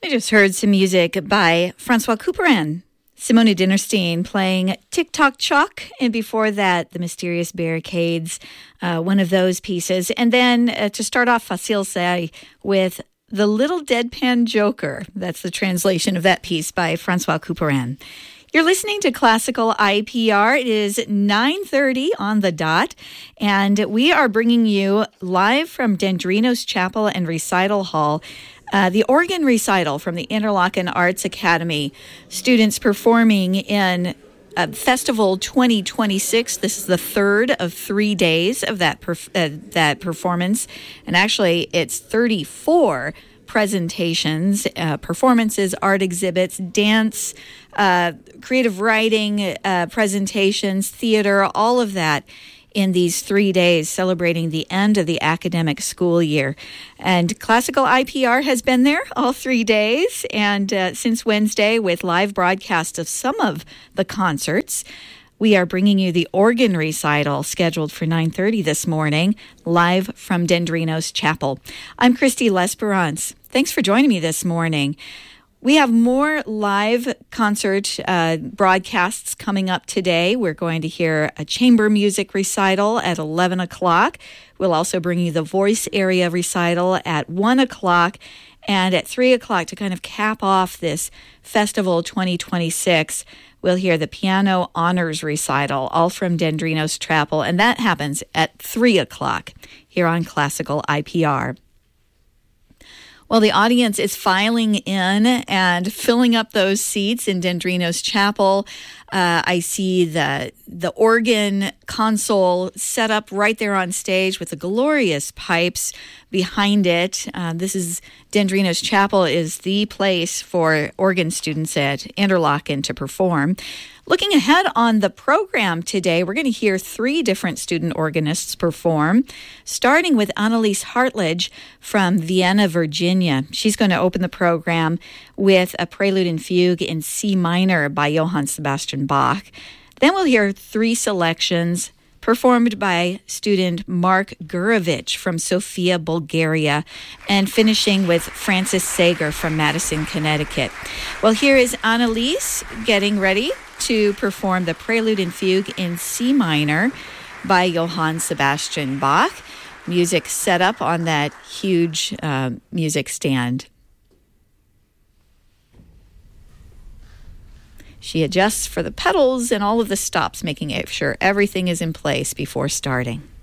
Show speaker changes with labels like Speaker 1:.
Speaker 1: We just heard some music by Francois Couperin, Simone Dinnerstein playing Tick-Tock Chalk, and before that, The Mysterious Barricades, one of those pieces. And then to start off, Facile Say with The Little Deadpan Joker. That's the translation of that piece by Francois Couperin. You're listening to Classical IPR. It is 9:30 on the dot, and we are bringing you live from Dendrinos Chapel and Recital Hall, the organ recital from the Interlochen Arts Academy. Students performing in Festival 2026. This is the third of 3 days of that performance, and actually it's 34 presentations, performances, art exhibits, dance, creative writing, presentations, theater, all of that in these 3 days celebrating the end of the academic school year. And Classical IPR has been there all 3 days, and since Wednesday with live broadcasts of some of the concerts. We are bringing you the organ recital scheduled for 9:30 this morning, live from Dendrinos Chapel. I'm Christy L'Esperance. Thanks for joining me this morning. We have more live concert broadcasts coming up today. We're going to hear a chamber music recital at 11 o'clock. We'll also bring you the voice area recital at 1 o'clock. And at 3 o'clock, to kind of cap off this Festival 2026, we'll hear the Piano Honors Recital, all from Dendrinos Chapel. And that happens at 3 o'clock here on Classical IPR. Well, the audience is filing in and filling up those seats in Dendrinos Chapel. I see the organ console set up right there on stage with the glorious pipes behind it. This is Dendrinos Chapel is the place for organ students at Interlochen to perform. Looking ahead on the program today, we're going to hear 3 different student organists perform, starting with Annalise Hartledge from Vienna, Virginia. She's going to open the program with a prelude and fugue in C minor by Johann Sebastian Bach. Then we'll hear 3 selections performed by student Mark Gurevich from Sofia, Bulgaria, and finishing with Francis Sager from Madison, Connecticut. Well, here is Annalise getting ready to perform the prelude and fugue in C minor by Johann Sebastian Bach. Music set up on that huge music stand. She adjusts for the pedals and all of the stops, making sure everything is in place before starting.